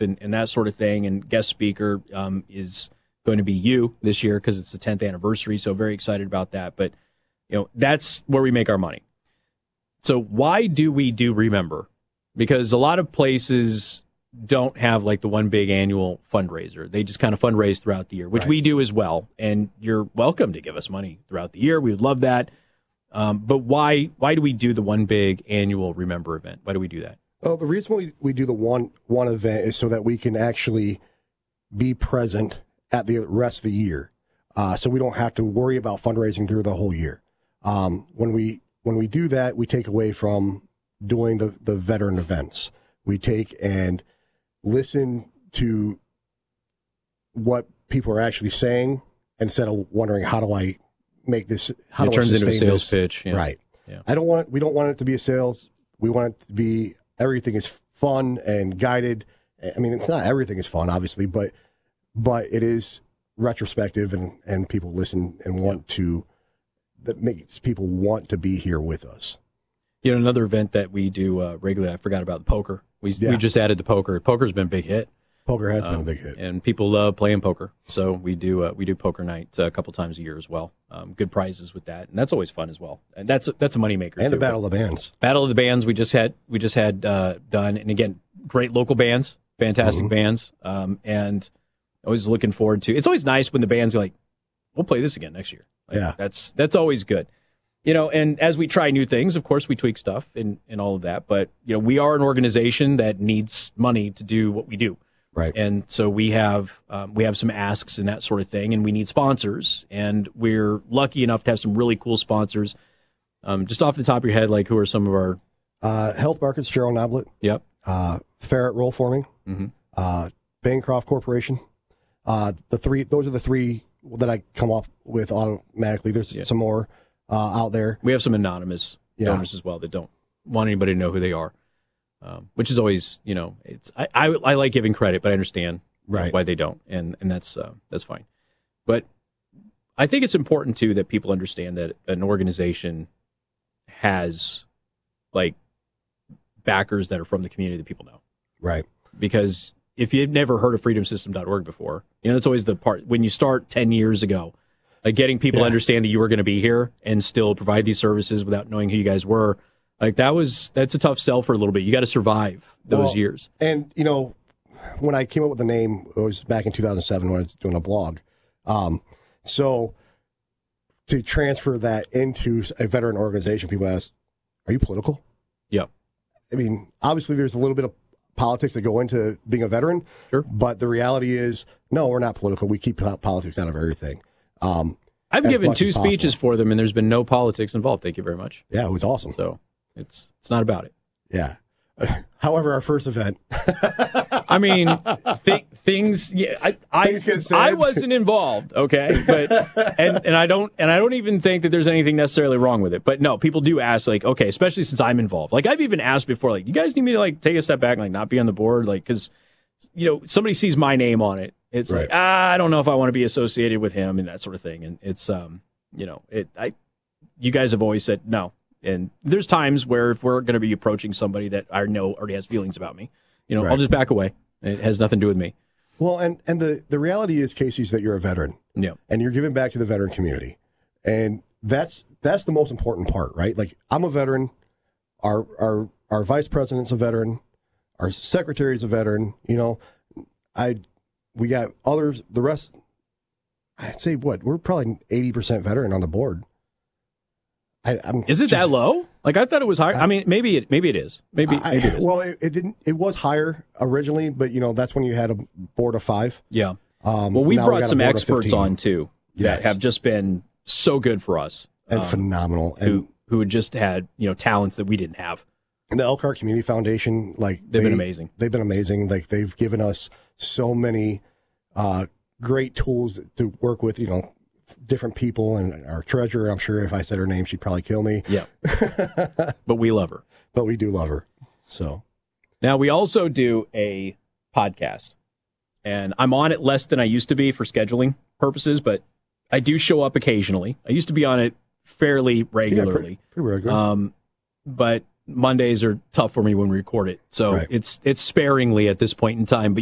and that sort of thing. And guest speaker is going to be you this year because it's the 10th anniversary. So very excited about that. But, that's where we make our money. So why do we do Remember? Because a lot of places don't have like the one big annual fundraiser. They just kind of fundraise throughout the year, which we do as well. And you're welcome to give us money throughout the year. We would love that. But why do we do the one big annual Remember event? Why do we do that? Well, the reason we do the one event is so that we can actually be present at the rest of the year. So we don't have to worry about fundraising through the whole year. When we do that, we take away from doing the veteran events. We take and listen to what people are actually saying instead of wondering, how do I make this? How do I sustain this? It turns into a sales pitch. Yeah. Right. Yeah. We don't want it to be a sales. We want it to be, everything is fun and guided. I mean, it's not everything is fun, obviously, but it is retrospective and people listen and want to, that makes people want to be here with us. Another event that we do regularly, I forgot about the poker. We just added the poker. Poker's been a big hit. Poker has been a big hit. And people love playing poker. So we do poker night a couple times a year as well. Good prizes with that. And that's always fun as well. And that's a moneymaker. And too. The Battle of the Bands. Battle of the Bands we just had done. And again, great local bands, fantastic bands. And always looking forward to, it's always nice when the bands are like, we'll play this again next year. That's always good. And as we try new things, of course, we tweak stuff and all of that. But, we are an organization that needs money to do what we do. Right. And so we have some asks and that sort of thing, and we need sponsors. And we're lucky enough to have some really cool sponsors. Just off the top of your head, like who are some of our... Health Markets, Cheryl Noblet. Yep. Ferret Roll Forming. Bancroft Corporation. Those are the three that I come up with automatically. There's some more out there. We have some anonymous donors as well that don't want anybody to know who they are, which is always, I like giving credit, but I understand why they don't, and that's fine. But I think it's important too that people understand that an organization has like backers that are from the community that people know, right? Because if you've never heard of freedomsystem.org before, that's always the part when you start 10 years ago. Like getting people to understand that you were going to be here and still provide these services without knowing who you guys were. Like that's a tough sell for a little bit. You got to survive those years. And, when I came up with the name, it was back in 2007 when I was doing a blog. So to transfer that into a veteran organization, people ask, are you political? Yeah. I mean, obviously there's a little bit of politics that go into being a veteran. Sure. But the reality is, no, we're not political. We keep politics out of everything. I've given 2 speeches for them, and there's been no politics involved. Thank you very much. Yeah, it was awesome. So it's not about it. Yeah. However, our first event. I mean, things. Yeah, I wasn't involved. Okay, but and I don't even think that there's anything necessarily wrong with it. But no, people do ask, like, okay, especially since I'm involved. Like I've even asked before, like, you guys need me to like take a step back and like not be on the board, like because somebody sees my name on it. It's like, I don't know if I want to be associated with him and that sort of thing. And it's, you guys have always said no. And there's times where if we're going to be approaching somebody that I know already has feelings about me, I'll just back away. It has nothing to do with me. Well, and the reality is, Casey, is that you're a veteran. Yeah. And you're giving back to the veteran community. And that's the most important part, right? Like I'm a veteran. Our vice president's a veteran. Our secretary's a veteran. We got others, the rest, I'd say we're probably 80% veteran on the board. Is it that low? Like I thought it was higher. I mean, maybe it is. Maybe it is. Well, it was higher originally, but that's when you had a board of 5. Yeah. Well, we brought some experts on too that have just been so good for us and phenomenal, and who had just had talents that we didn't have. And the Elkhart Community Foundation, like they've been amazing. They've been amazing. Like they've given us so many great tools to work with, different people. And our treasurer, I'm sure if I said her name, she'd probably kill me. Yeah. But we love her. But we do love her. So now we also do a podcast, and I'm on it less than I used to be for scheduling purposes, but I do show up occasionally. I used to be on it fairly regularly. Yeah, pretty regular. But Mondays are tough for me when we record it. So it's sparingly at this point in time. But